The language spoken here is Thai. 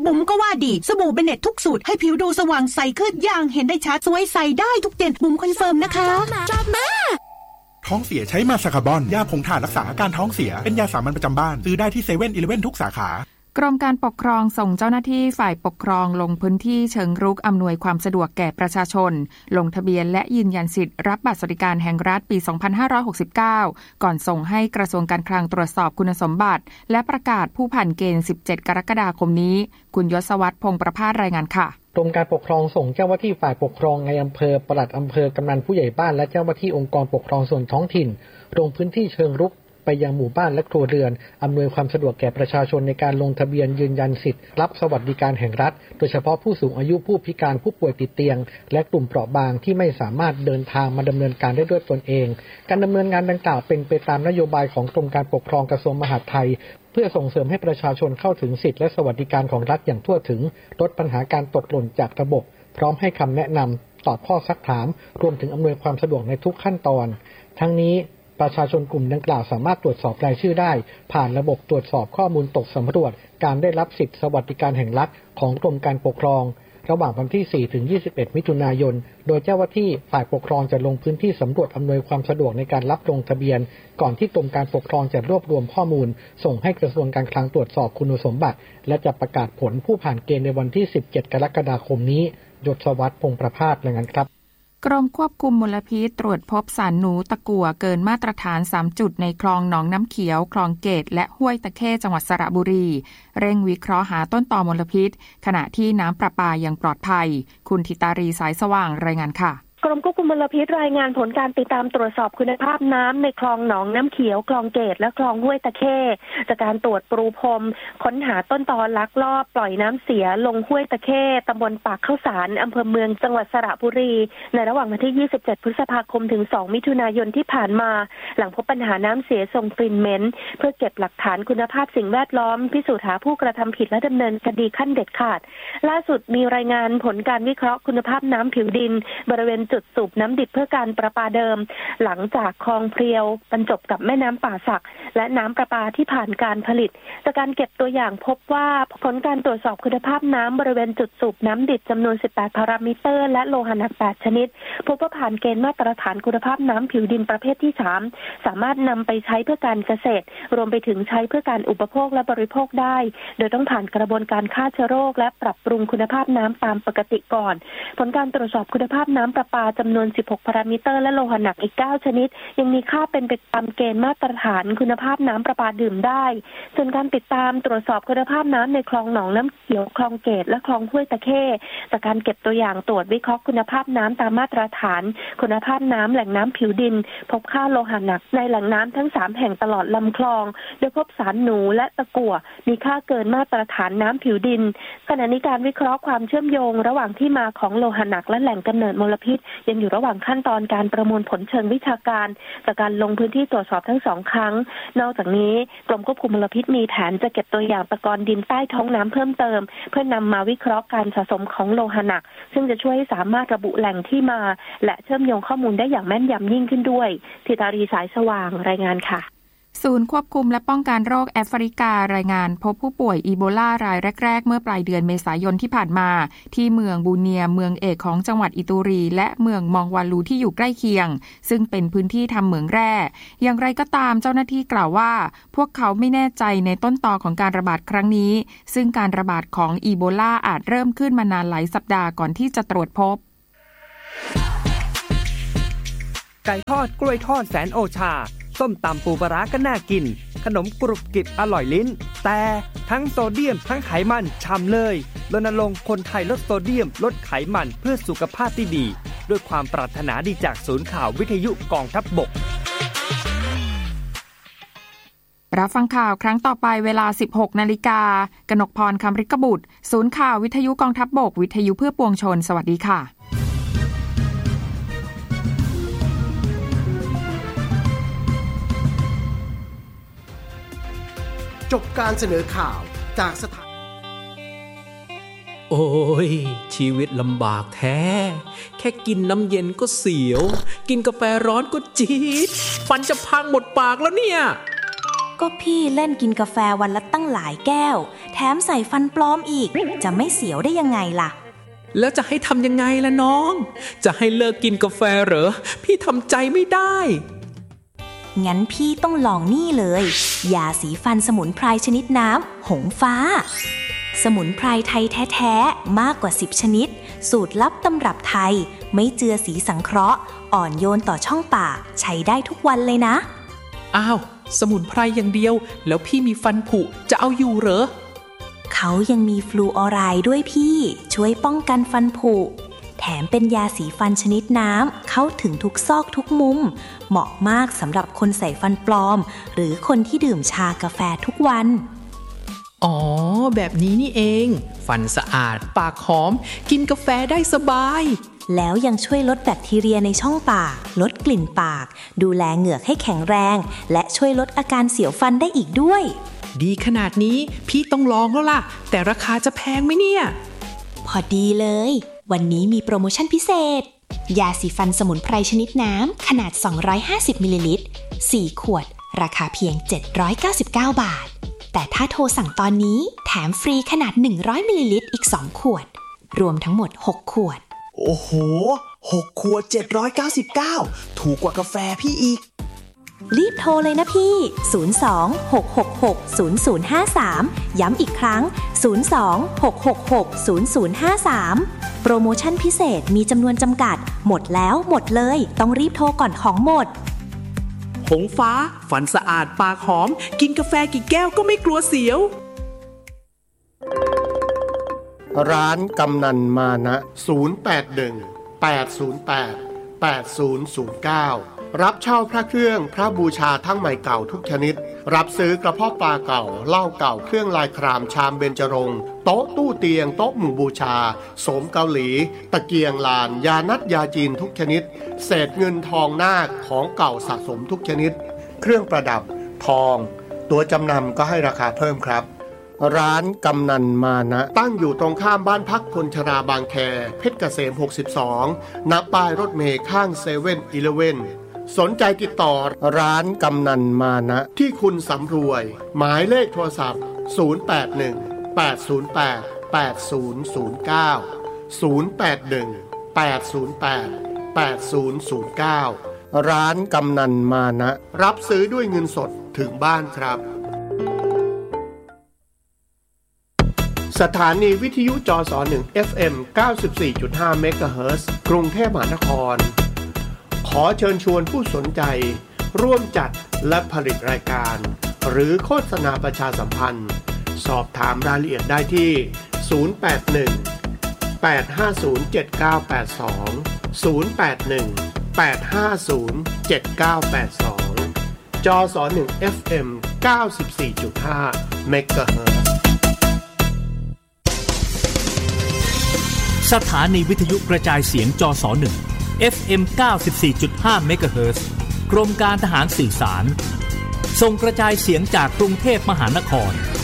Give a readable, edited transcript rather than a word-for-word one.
บุ๋มก็ว่าดีสบู่เบเน็ตทุกสูตรให้ผิวดูสว่างใสขึ้นอย่างเห็นได้ชัดสวยใสได้ทุกเดือนบุ๋มคอนเฟิร์มนะคะท้องเสียใช้มาสคาร์บอนยาผงถ่านรักษาอาการท้องเสียเป็นยาสามัญประจำบ้านซื้อได้ที่7-11ทุกสาขากรมการปกครองส่งเจ้าหน้าที่ฝ่ายปกครองลงพื้นที่เชิงรุกอำนวยความสะดวกแก่ประชาชนลงทะเบียนและยืนยันสิทธิ์รับบัตรสวัสดิการแห่งรัฐปี 2569 ก่อนส่งให้กระทรวงการคลังตรวจสอบคุณสมบัติและประกาศผู้ผ่านเกณฑ์17 กรกฎาคมนี้คุณยศวัฒน์พงษ์ประภาสรายงานค่ะกรมการปกครองส่งเจ้าหน้าที่ฝ่ายปกครองในอำเภอปลัดอำเภอกำนันผู้ใหญ่บ้านและเจ้าหน้าที่องค์กรปกครองส่วนท้องถิ่นลงพื้นที่เชิงรุกไปยังหมู่บ้านและครัวเรือนอำนวยความสะดวกแก่ประชาชนในการลงทะเบียนยืนยันสิทธิ์รับสวัสดิการแห่งรัฐโดยเฉพาะผู้สูงอายุผู้พิการผู้ป่วยติดเตียงและกลุ่มเปราะบางที่ไม่สามารถเดินทางมาดำเนินการได้ด้วยตนเองการดำเนินงานดังกล่าวเป็นไปตามนโยบายของกรมการปกครองกระทรวงมหาดไทยเพื่อส่งเสริมให้ประชาชนเข้าถึงสิทธิและสวัสดิการของรัฐอย่างทั่วถึงลดปัญหาการตกหล่นจากระบบพร้อมให้คำแนะนำตอบข้อซักถามรวมถึงอำนวยความสะดวกในทุกขั้นตอนทั้งนี้ประชาชนกลุ่มดังกล่าวสามารถตรวจสอบรายชื่อได้ผ่านระบบตรวจสอบข้อมูลตกสำรวจการได้รับสิทธิสวัสดิการแห่งรัฐของกรมการปกครองระหว่างวันที่4ถึง21มิถุนายนโดยเจ้าหน้าที่ฝ่ายปกครองจะลงพื้นที่สำรวจอำนวยความสะดวกในการรับลงทะเบียนก่อนที่กรมการปกครองจะรวบรวมข้อมูลส่งให้กระทรวงการคลังตรวจสอบคุณสมบัติและจะประกาศผลผู้ผ่านเกณฑ์ในวันที่17 กรกฎาคมนี้ยศวัฒน์พงษ์ประภาสรายงานครับกรมควบคุมมลพิษตรวจพบสารหนูตะกั่วเกินมาตรฐาน3จุดในคลองหนองน้ำเขียวคลองเกตและห้วยตะเข้จังหวัดสระบุรีเร่งวิเคราะห์หาต้นตอมลพิษขณะที่น้ำประปายังปลอดภัยคุณธิตารีสายสว่างรายงานค่ะกรมควบคุมมลพิษรายงานผลการติดตามตรวจสอบคุณภาพน้ำในคลองหนองน้ำเขียวคลองเกตและคลองห้วยตะเข้จากการตรวจปรูพรมค้นหาต้นตอลักลอบปล่อยน้ำเสียลงห้วยตะเข้ตำบลปากข้าวสารอำเภอเมืองจังหวัดสระบุรีในระหว่างวันที่27พฤษภาคมถึง2มิถุนายนที่ผ่านมาหลังพบปัญหาน้ำเสียส่งกลิ่นเหม็นเพื่อเก็บหลักฐานคุณภาพสิ่งแวดล้อมพิสูจน์หาผู้กระทำผิดและดำเนินคดีขั้นเด็ดขาดล่าสุดมีรายงานผลการวิเคราะห์คุณภาพน้ำผิวดินบริเวณจุดสูบน้ำดิบเพื่อการประปาเดิมหลังจากคลองเพรียวบรรจบกับแม่น้ำป่าสักและน้ำประปาที่ผ่านการผลิตจากการเก็บตัวอย่างพบว่าผลการตรวจสอบคุณภาพน้ำบริเวณจุดสูบน้ำดิบจำนวน18พารามิเตอร์และโลหะหนัก8ชนิดพบว่าผ่านเกณฑ์มาตรฐานคุณภาพน้ำผิวดินประเภทที่3สามารถนำไปใช้เพื่อการเกษตรรวมไปถึงใช้เพื่อการอุปโภคและบริโภคได้โดยต้องผ่านกระบวนการฆ่าเชื้อโรคและปรับปรุงคุณภาพน้ำตามปกติก่อนผลการตรวจสอบคุณภาพน้ำประปาจำนวน16พารามิเตอร์และโลหะหนักอีก9ชนิดยังมีค่าเป็นไปตามเกณฑ์มาตรฐานคุณภาพน้ำประปาดื่มได้ส่วนการติดตามตรวจสอบคุณภาพน้ำในคลองหนองน้ำเขียวคลองเกตและคลองห้วยตะเข้จากการเก็บตัวอย่างตรวจวิเคราะห์คุณภาพน้ำตามมาตรฐานคุณภาพน้ำแหล่งน้ำผิวดินพบค่าโลหะหนักในแหล่งน้ำทั้ง3แห่งตลอดลำคลองโดยพบสารหนูและตะกั่วมีค่าเกินมาตรฐานน้ำผิวดินขณะนี้การวิเคราะห์ความเชื่อมโยงระหว่างที่มาของโลหะหนักและแหล่งกำเนิดมลพิษยังอยู่ระหว่างขั้นตอนการประมวลผลเชิงวิชาการจากการลงพื้นที่ตรวจสอบทั้ง2ครั้งนอกจากนี้กรมควบคุมมลพิษมีแผนจะเก็บตัวอย่างตะกอนดินใต้ท้องน้ำเพิ่มเติมเพื่อนำมาวิเคราะห์การสะสมของโลหะหนักซึ่งจะช่วยให้สามารถระบุแหล่งที่มาและเชื่อมโยงข้อมูลได้อย่างแม่นยำยิ่งขึ้นด้วยธิตารีสายสว่างรายงานค่ะศูนย์ควบคุมและป้องกันโรคแอฟริการายงานพบผู้ป่วยอีโบลารายแรกๆเมื่อปลายเดือนเมษายนที่ผ่านมาที่เมืองบูเนียเมืองเอกของจังหวัดอิตูรีและเมืองมองวาลูที่อยู่ใกล้เคียงซึ่งเป็นพื้นที่ทำเหมืองแร่อย่างไรก็ตามเจ้าหน้าที่กล่าวว่าพวกเขาไม่แน่ใจในต้นตอของการระบาดครั้งนี้ซึ่งการระบาดของอีโบลาอาจเริ่มขึ้นมานานหลายสัปดาห์ก่อนที่จะตรวจพบไก่ทอดกล้วยทอดแสนโอชาส้มตำปูปลาร้าก็น่ากินขนมกรุบกริบอร่อยลิ้นแต่ทั้งโซเดียมทั้งไขมันฉ่ำเลยรณรงค์คนไทยลดโซเดียมลดไขมันเพื่อสุขภาพที่ดีด้วยความปรารถนาดีจากศูนย์ข่าววิทยุกองทัพบกรับฟังข่าวครั้งต่อไปเวลา 16 นาฬิกากนกพร คำฤกบุตรศูนย์ข่าววิทยุกองทัพบกวิทยุเพื่อปวงชนสวัสดีค่ะจบการเสนอข่าวจากสถานโอ้ยชีวิตลำบากแท้แค่กินน้ำเย็นก็เสียวกินกาแฟร้อนก็จี๊ดฟันจะพังหมดปากแล้วเนี่ยก็พี่เล่นกินกาแฟวันละตั้งหลายแก้วแถมใส่ฟันปลอมอีกจะไม่เสียวได้ยังไงล่ะแล้วจะให้ทำยังไงล่ะน้องจะให้เลิกกินกาแฟเหรอพี่ทำใจไม่ได้งั้นพี่ต้องลองนี่เลยยาสีฟันสมุนไพรชนิดน้ำหงฟ้าสมุนไพรไทยแท้ๆมากกว่า10ชนิดสูตรลับตำรับไทยไม่เจือสีสังเคราะห์อ่อนโยนต่อช่องปากใช้ได้ทุกวันเลยนะอ้าวสมุนไพรอย่างเดียวแล้วพี่มีฟันผุจะเอาอยู่เหรอเขายังมีฟลูออไรด์ด้วยพี่ช่วยป้องกันฟันผุแถมเป็นยาสีฟันชนิดน้ำเข้าถึงทุกซอกทุกมุมเหมาะมากสำหรับคนใส่ฟันปลอมหรือคนที่ดื่มชากาแฟทุกวันอ๋อแบบนี้นี่เองฟันสะอาดปากหอมกินกาแฟได้สบายแล้วยังช่วยลดแบคทีเรียในช่องปากลดกลิ่นปากดูแลเหงือกให้แข็งแรงและช่วยลดอาการเสียวฟันได้อีกด้วยดีขนาดนี้พี่ต้องลองแล้วล่ะแต่ราคาจะแพงไหมเนี่ยพอดีเลยวันนี้มีโปรโมชั่นพิเศษยาสีฟันสมุนไพรชนิดน้ำขนาด250มิลลิลิตร4ขวดราคาเพียง799บาทแต่ถ้าโทรสั่งตอนนี้แถมฟรีขนาด100มิลลิลิตรอีก2ขวดรวมทั้งหมด6ขวดโอ้โห6ขวด799ถูกกว่ากาแฟพี่อีกรีบโทรเลยนะพี่02-666-0053ย้ำอีกครั้ง02-666-0053โปรโมชั่นพิเศษมีจำนวนจำกัดหมดแล้วหมดเลยต้องรีบโทรก่อนของหมดหงฟ้าฟันสะอาดปากหอมกินกาแฟกี่แก้วก็ไม่กลัวเสียวร้านกำนันมานะ081-808-8009รับเช่าพระเครื่องพระบูชาทั้งใหม่เก่าทุกชนิดรับซื้อกระเพาะปลาเก่าเหล้าเก่าเครื่องลายครามชามเบญจรงค์โต๊ะตู้เตียงโต๊ะหมู่บูชาโสมเกาหลีตะเกียงลานยานัดยาจีนทุกชนิดเศษเงินทองนาคของเก่าสะสมทุกชนิดเครื่องประดับทองตัวจำนำก็ให้ราคาเพิ่มครับร้านกำนันมานะตั้งอยู่ตรงข้ามบ้านพักคนชราบางแคเพชรเกษม62ณป้ายรถเมล์ข้าง7-Elevenสนใจติดต่อร้านกำนันมานะที่คุณสำรวยหมายเลขโทรศัพท์081-808-8009 ร้านกำนันมานะรับซื้อด้วยเงินสดถึงบ้านครับสถานีวิทยุจส.1 FM 94.5 เมกะเฮิรตซ์กรุงเทพมหานครขอเชิญชวนผู้สนใจร่วมจัดและผลิตรายการหรือโฆษณาประชาสัมพันธ์สอบถามรายละเอียดได้ที่081-850-7982 จส.1 FM 94.5 เมกะเฮิรตซ์สถานีวิทยุกระจายเสียงจส.1 FM 94.5 เมกะเฮิรตซ์กรมการทหารสื่อสารส่งกระจายเสียงจากกรุงเทพมหานคร